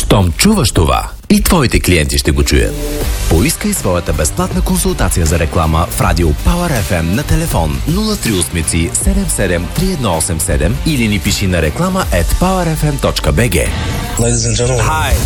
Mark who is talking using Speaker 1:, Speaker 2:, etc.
Speaker 1: Щом чуваш това, и твоите клиенти ще го чуят. Поискай своята безплатна консултация за реклама в радио Power FM на телефон 038 77 3187 или ни пиши на реклама@powerfm.bg.
Speaker 2: Ladies and gentlemen.
Speaker 1: Hi,